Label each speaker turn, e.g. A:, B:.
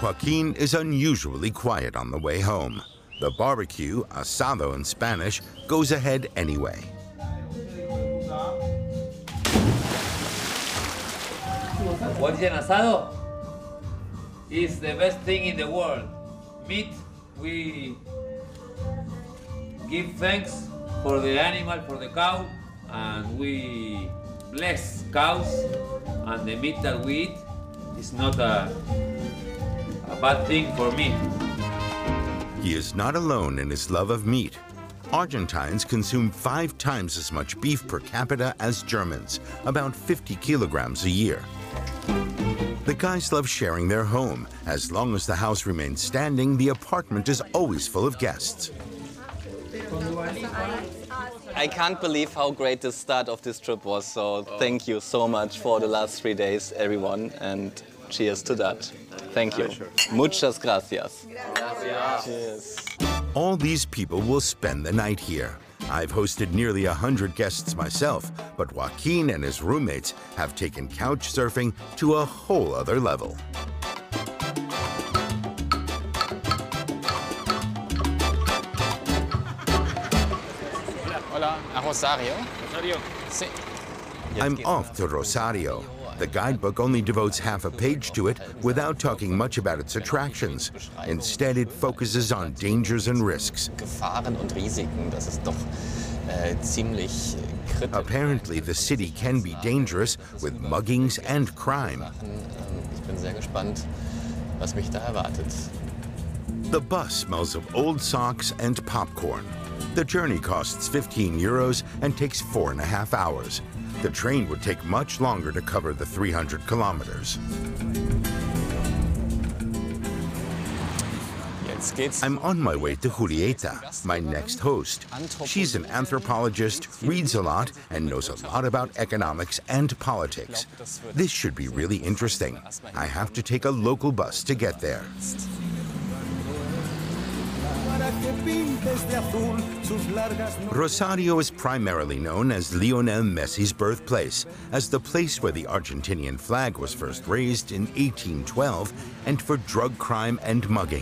A: Joaquin is unusually quiet on the way home. The barbecue, asado in Spanish, goes ahead anyway.
B: What is an asado? It's the best thing in the world. Meat, we give thanks for the animal, for the cow, and we bless cows, and the meat that we eat is not a bad thing for me.
A: He is not alone in his love of meat. Argentines consume 5 times as much beef per capita as Germans, about 50 kilograms a year. The guys love sharing their home. As long as the house remains standing, the apartment is always full of guests.
C: I can't believe how great the start of this trip was, so thank you so much for the last 3 days, everyone, and cheers to that. Thank you. Muchas gracias. Cheers.
A: All these people will spend the night here. I've hosted nearly 100 guests myself, but Joaquin and his roommates have taken couch surfing to a whole other level.
D: Hola, a Rosario.
E: Rosario.
D: Sí.
A: I'm off to Rosario. The guidebook only devotes half a page to it without talking much about its attractions. Instead, it focuses on dangers and risks.
D: Gefahren und Risiken, das ist doch ziemlich kritisch.
A: Apparently, the city can be dangerous with muggings and crime.
D: Ich bin sehr gespannt, was mich da erwartet.
A: The bus smells of old socks and popcorn. The journey costs 15 euros and takes 4.5 hours. The train would take much longer to cover the 300 kilometers. I'm on my way to Julieta, my next host. She's an anthropologist, reads a lot, and knows a lot about economics and politics. This should be really interesting. I have to take a local bus to get there. Rosario is primarily known as Lionel Messi's birthplace, as the place where the Argentinian flag was first raised in 1812, and for drug crime and mugging.